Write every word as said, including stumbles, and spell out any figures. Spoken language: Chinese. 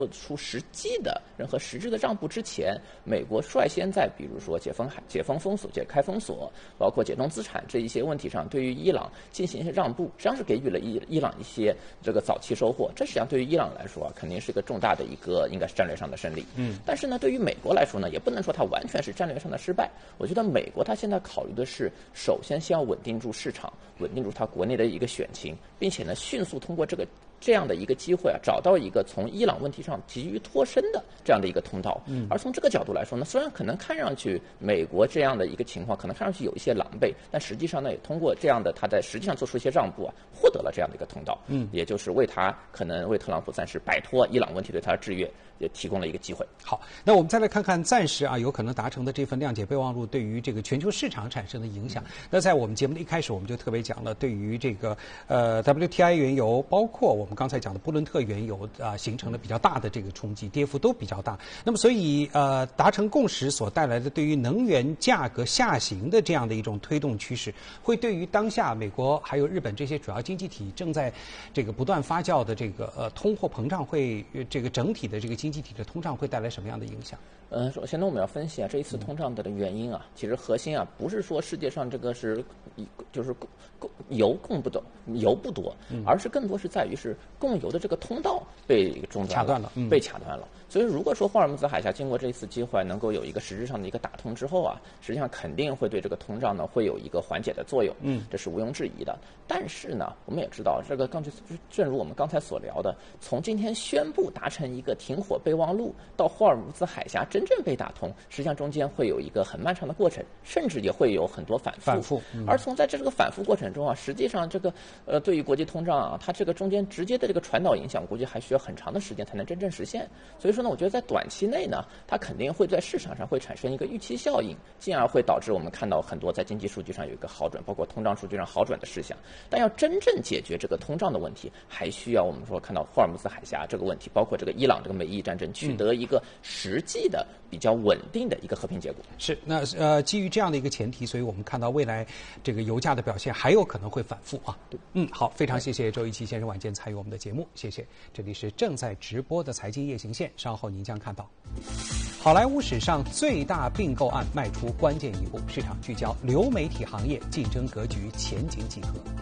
做出实际的任何实质的让步之前，美国率先在比如说解封海、解封封锁、解开封锁，包括解冻资产这一些问题上，对于伊朗进行一些让步，实际上是给予了伊伊朗一些这个早期收获。这实际上对于伊朗来说啊，肯定是一个重大的一个应该是战略上的胜利。嗯，但是呢，对于美国来说呢，也不能说它完全是战略上的失败。我觉得美国它现在考虑的是，首先先要稳定住市场，稳定住它国内的一个选情，并且呢，迅速通过这个。这样的一个机会啊，找到一个从伊朗问题上急于脱身的这样的一个通道。嗯，而从这个角度来说呢，虽然可能看上去美国这样的一个情况，可能看上去有一些狼狈，但实际上呢，也通过这样的他在实际上做出一些让步啊，获得了这样的一个通道。嗯，也就是为他可能为特朗普暂时摆脱伊朗问题对他的制约，也提供了一个机会。 好，那我们再来看看暂时啊有可能达成的这份谅解备忘录对于这个全球市场产生的影响。嗯、那在我们节目的一开始，我们就特别讲了，对于这个呃 W T I 原油，包括我们刚才讲的布伦特原油啊、呃，形成了比较大的这个冲击，跌幅都比较大。那么，所以呃，达成共识所带来的对于能源价格下行的这样的一种推动趋势，会对于当下美国还有日本这些主要经济体正在这个不断发酵的这个呃通货膨胀会，会这个整体的这个经济体的通胀会带来什么样的影响？ 嗯，首先呢，我们要分析啊，这一次通胀的原因啊，其实核心啊，不是说世界上这个是就是供供油供不多，油不多，而是更多是在于是供油的这个通道被中断了， 卡断了，嗯、 被卡断了。所以，如果说霍尔木兹海峡经过这一次机会能够有一个实质上的一个打通之后啊，实际上肯定会对这个通胀呢会有一个缓解的作用，嗯，这是毋庸置疑的。但是呢，我们也知道，这个刚才正如我们刚才所聊的，从今天宣布达成一个停火备忘录到霍尔木兹海峡真正被打通，实际上中间会有一个很漫长的过程，甚至也会有很多反复。 反复。 嗯、而从在这个反复过程中啊，实际上这个呃，对于国际通胀啊，它这个中间直接的这个传导影响，估计还需要很长的时间才能真正实现。所以说呢，我觉得在短期内呢，它肯定会在市场上会产生一个预期效应，进而会导致我们看到很多在经济数据上有一个好转，包括通胀数据上好转的事项。但要真正解决这个通胀的问题，还需要我们说看到霍尔木兹海峡这个问题，包括这个伊朗这个美伊战争取得一个实际的比较稳定的一个和平结果。 是，那呃，基于这样的一个前提，所以我们看到未来这个油价的表现还有可能会反复啊。对，嗯，好，非常谢谢周一奇先生晚间参与我们的节目，谢谢。这里是正在直播的财经夜行线，稍后您将看到。好莱坞史上最大并购案迈出关键一步，市场聚焦流媒体行业竞争格局前景几何。